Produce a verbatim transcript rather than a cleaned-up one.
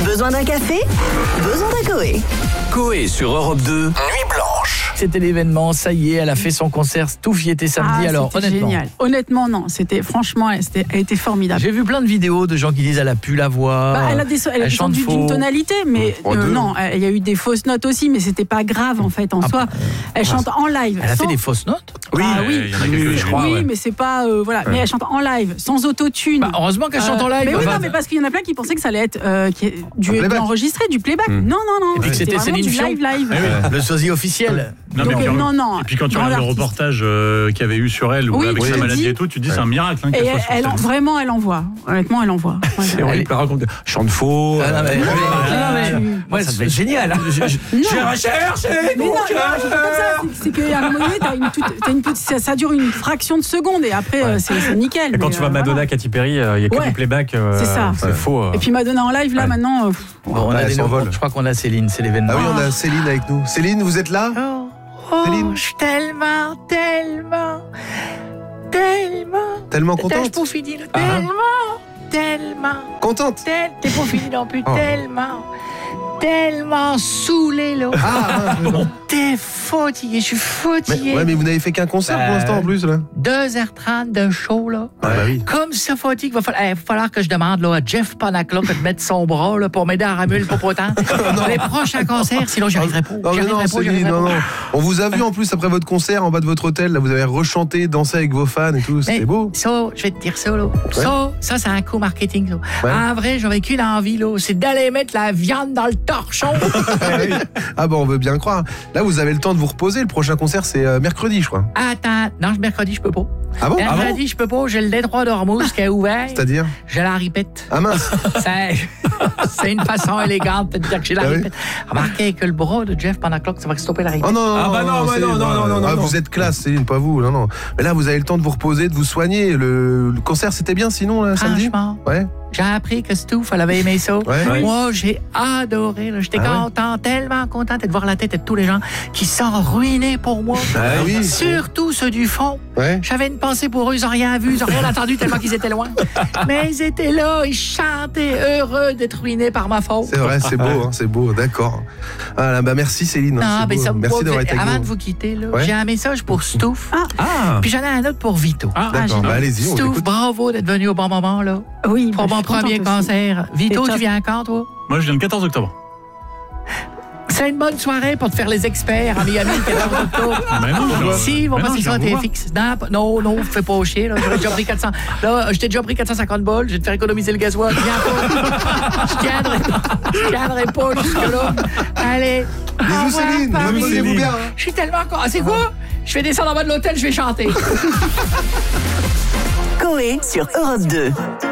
Besoin d'un café? Besoin d'un Coé. Coé sur Europe deux, Nuit Blanche. C'était l'événement, ça y est, elle a fait son concert Stouff, y était samedi. Ah, alors c'était honnêtement. génial. Honnêtement, non, c'était franchement, elle, c'était, elle était formidable. J'ai vu plein de vidéos de gens qui disent elle a pu la voix. Bah, elle a, des, elle a elle chante descendu faux. d'une tonalité, mais Oh, euh, deux. non, il y a eu des fausses notes aussi, mais c'était pas grave en fait en Ah, soi. bah, Elle chante en live. Elle a sans- fait des fausses notes. Oui, Ah oui. il y en a quelques, je crois. oui, ouais. mais c'est pas euh, voilà, mais elle chante en live, sans autotune. Bah, heureusement qu'elle chante Euh, en live. Mais oui, enfin, non, mais parce qu'il y en a plein qui pensaient que ça allait être euh, qui est du Un playback. enregistré, du playback. Mm. Non, non, non. Et puis que c'était vraiment Céline du Dion. live, live. euh, le sosie officiel. Non, mais Donc, puis, euh, non, non. Et puis quand tu grand regardes le artiste. reportage euh, qu'il y avait eu sur elle, où Oui, avec oui. sa tu maladie dis- et tout, tu te dis c'est un miracle hein, Et qu'elle elle, soit sur elle en- scène. vraiment, elle envoie. Honnêtement, elle envoie. Ouais. Et on lui raconte chante faux. Ah, non, mais- euh, mais- Ah, mais- tu- moi, ça devait être génial. hein. je- je- Non. J'ai recherché Mais mon non, c'est pas comme cœur. ça. C'est, c'est qu'à un moment donné, t'as une toute- t'as une petite- ça, ça dure une fraction de seconde et après, euh, c'est, c'est nickel. Et quand mais, tu vois euh, Madonna, voilà. Katy Perry, il n'y a que Ouais. du playback. euh, C'est ça. C'est faux. euh. Et puis Madonna en live, là, Ouais. maintenant. euh, pff, Bon, on a Ouais, des elle nouveaux. s'envole. Je crois qu'on a Céline, c'est l'événement. Ah oui, on a Céline avec nous. Céline, vous êtes là? Oh, Céline. je suis tellement, tellement, tellement. Tellement T'as contente? pas fini, là. Ah. Tellement, tellement, Contente? tel- t'es pas fini non plus, Oh. tellement, tellement saoulé, là. Ah, ah, non. T'es fatigué, je suis fatigué. mais, ouais, mais vous n'avez fait qu'un concert pour Bah, l'instant en plus, là. deux heures trente de show, là. Ah, bah oui. Comme ça fatigue, va falloir, eh, va falloir que je demande là, à Jeff Panaclock de mettre son bras là, pour m'aider à ramuer le popotin. Les prochains concerts, sinon j'y arriverai pas. Non, J'y mais non, arriverai pas, j'y Céline, arriverai non, pas. non. On vous a vu en plus après votre concert en bas de votre hôtel, là, vous avez rechanté, dansé avec vos fans et tout, c'était Mais beau. Ça, je vais te dire ça, là. Ça, ça, c'est un coup marketing, là. Ouais. En vrai, j'avais qu'une envie, là, c'est d'aller mettre la viande dans le torchon. Ah bon, on veut bien croire. Là, vous avez le temps de vous reposer. Le prochain concert, c'est euh, mercredi, je crois. Attends, non, mercredi, je peux pas. Ah bon? Ah bon? Mercredi, je peux pas. J'ai le détroit d'Ormuz qui est ouvert. C'est-à-dire? Je la répète. Ah mince. C'est, c'est une façon élégante de dire que j'ai la Ah oui? répète. Remarquez que le bras de Jeff Panaclock, ça va stopper la répète. Oh non, non, Ah bah non, bah Céline, non, non, non, non, ah, non. vous êtes classe, Céline, pas vous. Non, non. Mais là, vous avez le temps de vous reposer, de vous soigner. Le, le concert, c'était bien sinon, là, samedi? Franchement, Ouais. j'ai appris que Stouff, elle avait aimé ça. Ouais. Moi, j'ai adoré. là. J'étais Ah ouais? content, tellement contente de voir la tête de tous les gens qui sont ruinés pour moi. Ah oui. Surtout ceux du fond. Ouais. J'avais une pensée pour eux, ils n'ont rien vu, ils n'ont rien entendu tellement qu'ils étaient loin. Mais ils étaient là, ils chantaient heureux d'être ruinés par ma faute. C'est vrai, c'est beau, hein, c'est beau, d'accord. Voilà, bah merci Céline. hein, Non, c'est mais beau. ça me Merci pose- d'avoir été avec Avant nous. de vous quitter, là, Ouais. j'ai un message pour Stouff. Ah, Puis j'en ai un autre pour Vito. ah, D'accord, génial. bah allez-y, on Stouff, écoute. bravo d'être venu au bon moment, là. Oui, Pour bah, mon je suis premier contente aussi. concert. Vito, Et tu toi? viens quand, toi? Moi, je viens le quatorze octobre. C'est une bonne soirée pour te faire les experts à Miami le quatorze octobre. Mais non, je- Si, ils vont mais non, passer je ça à viens vous tes voir. fixes. Non, pas- non, non, fais pas chier. Là, j'aurais déjà pris quatre cents. Là, je t'ai déjà pris quatre cent cinquante balles. Je vais te faire économiser le gasoil. Viens pas. Je tiendrai, je tiendrai pas jusque-là. Allez. au Bisous revoir, Céline, Paris. reposez-vous bien. hein. Je suis tellement content. C'est quoi? Je vais descendre en bas de l'hôtel, je vais chanter. Coé sur Europe deux.